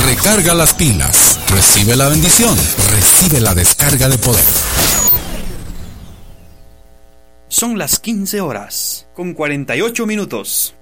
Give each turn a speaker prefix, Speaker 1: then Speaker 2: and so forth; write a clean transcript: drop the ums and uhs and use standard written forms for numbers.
Speaker 1: Recarga las pilas. Recibe la bendición. Recibe la descarga de poder.
Speaker 2: Son las 15 horas, con 48 minutos.